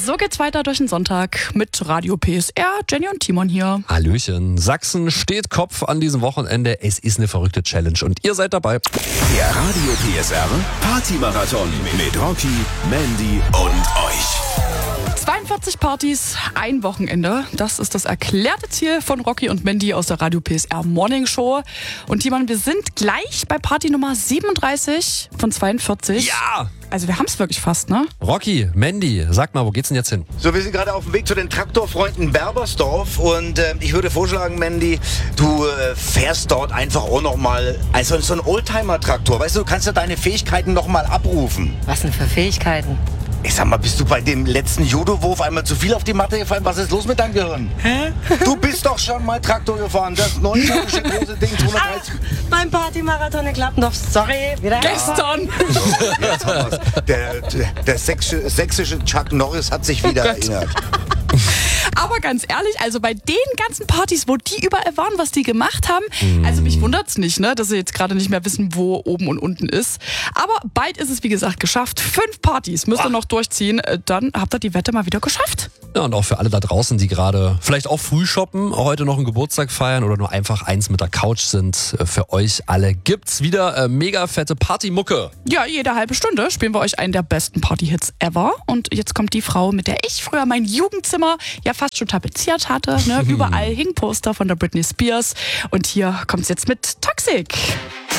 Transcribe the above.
So geht's weiter durch den Sonntag mit Radio PSR. Jenny und Timon hier. Hallöchen. Sachsen steht Kopf an diesem Wochenende. Es ist eine verrückte Challenge und ihr seid dabei. Der Radio PSR Partymarathon mit Rocky, Mandy und euch. 42 Partys, ein Wochenende. Das ist das erklärte Ziel von Rocky und Mandy aus der Radio PSR Morning Show. Und Timon, wir sind gleich bei Party Nummer 37 von 42. Ja! Also wir haben es wirklich fast, ne? Rocky, Mandy, sag mal, wo geht's denn jetzt hin? So, wir sind gerade auf dem Weg zu den Traktorfreunden Berbersdorf und ich würde vorschlagen, Mandy, du fährst dort einfach auch nochmal, also so ein Oldtimer-Traktor, weißt du kannst ja deine Fähigkeiten nochmal abrufen. Was denn für Fähigkeiten? Ich sag mal, bist du bei dem letzten Judo-Wurf einmal zu viel auf die Matte gefallen? Was ist los mit deinem Gehirn? Hä? Du bist doch schon mal Traktor gefahren, das neunköpfige große Ding, 230. Beim Partymarathon in Klappendorf, sorry, wieder Gestern! So, jetzt haben wir's. Der sächsische Chuck Norris hat sich wieder erinnert. Aber ganz ehrlich, also bei den ganzen Partys, wo die überall waren, was die gemacht haben, also mich wundert's nicht, ne, dass sie jetzt gerade nicht mehr wissen, wo oben und unten ist. Aber bald ist es, wie gesagt, geschafft. 5 Partys müsst ihr noch durchziehen, dann habt ihr die Wette mal wieder geschafft. Ja, und auch für alle da draußen, die gerade vielleicht auch früh shoppen, heute noch einen Geburtstag feiern oder nur einfach eins mit der Couch sind, für euch alle gibt's wieder mega fette Partymucke. Ja, jede halbe Stunde spielen wir euch einen der besten Partyhits ever. Und jetzt kommt die Frau, mit der ich früher mein Jugendzimmer ja fast schon tapeziert hatte. Ne? Überall hing Poster von der Britney Spears. Und hier kommt's jetzt mit Toxic.